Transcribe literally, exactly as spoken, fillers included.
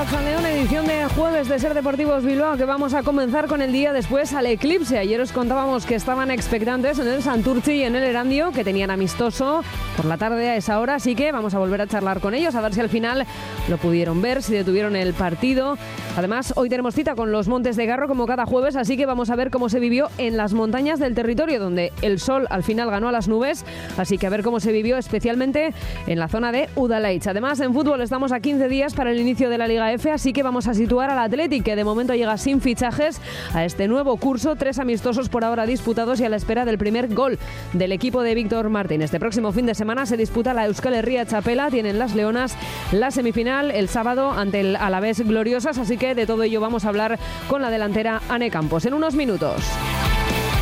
Arratsaldeon, edición de jueves de Ser Deportivos Bilbao, que vamos a comenzar con el día después al eclipse. Ayer os contábamos que estaban expectantes en el Santurtzi y en el Erandio, que tenían amistoso por la tarde a esa hora, así que vamos a volver a charlar con ellos, a ver si al final lo pudieron ver, si detuvieron el partido. Además, hoy tenemos cita con los Montes de Garro como cada jueves, así que vamos a ver cómo se vivió en las montañas del territorio, donde el sol al final ganó a las nubes, así que a ver cómo se vivió especialmente en la zona de Udalaitz. Además, en fútbol estamos a quince días para el inicio de la Liga F, así que vamos a situar al Athletic, que de momento llega sin fichajes a este nuevo curso, tres amistosos por ahora disputados y a la espera del primer gol del equipo de Víctor Martín. Este próximo fin de semana se disputa la Euskal Herria Txapela, tienen las Leonas la semifinal el sábado ante el Alavés Gloriosas, así que de todo ello vamos a hablar con la delantera Ane Campos en unos minutos.